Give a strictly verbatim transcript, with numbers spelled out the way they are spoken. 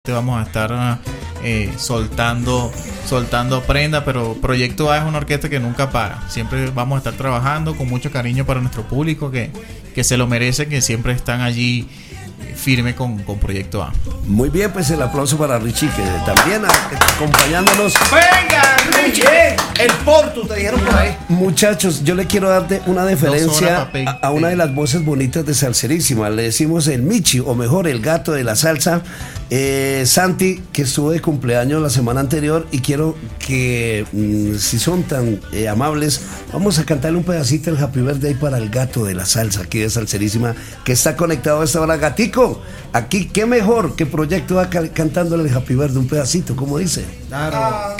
Vamos a estar eh, soltando soltando prenda, pero Proyecto A es una orquesta que nunca para. Siempre vamos a estar trabajando con mucho cariño para nuestro público que, que se lo merece, que siempre están allí firme con, con Proyecto A. Muy bien, pues el aplauso para Richie, que también acompañándonos. ¡Venga, Richie! El Porto, te dijeron por ahí. Muchachos, yo le quiero darte una deferencia a, a una de las voces bonitas de Salserísima. Le decimos el Michi, o mejor, el gato de la salsa. Eh, Santi, que estuvo de cumpleaños la semana anterior, y quiero que, mmm, si son tan eh, amables, vamos a cantarle un pedacito del Happy Birthday para el gato de la salsa, aquí de Salserísima, que está conectado a esta hora. Gatico, aquí qué mejor que Proyecto A cantándole el Happy Birthday, un pedacito, ¿cómo dice? Claro.